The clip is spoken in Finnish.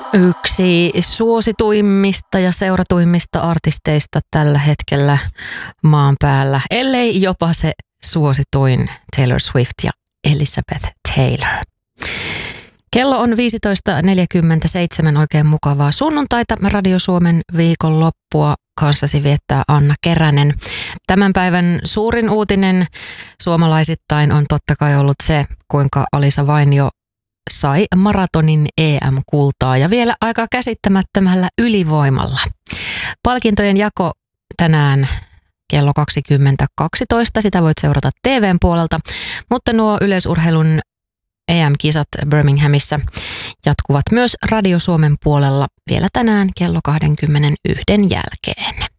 Yksi suosituimmista ja seuratuimmista artisteista tällä hetkellä maan päällä, ellei jopa se suosituin Taylor Swift ja Elizabeth Taylor. Kello on 15.47, oikein mukavaa sunnuntaita. Radio Suomen viikonloppua kanssasi viettää Anna Keränen. Tämän päivän suurin uutinen suomalaisittain on totta kai ollut se, kuinka Alisa Vainio sai maratonin EM-kultaa ja vielä aika käsittämättömällä ylivoimalla. Palkintojen jako tänään kello 20.12. Sitä voit seurata TVn puolelta, mutta nuo yleisurheilun EM-kisat Birminghamissa jatkuvat myös Radio Suomen puolella vielä tänään kello 21 jälkeen.